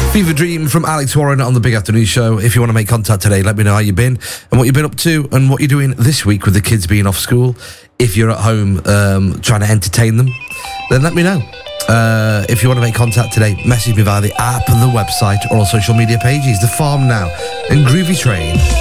Fever Dream from Alex Warren on the Big Afternoon Show. If you want to make contact today, let me know how you've been and what you've been up to and what you're doing this week with the kids being off school. If you're at home trying to entertain them, then let me know. If you want to make contact today, message me via the app, the website, or on social media pages. The Farm Now and Groovy Train.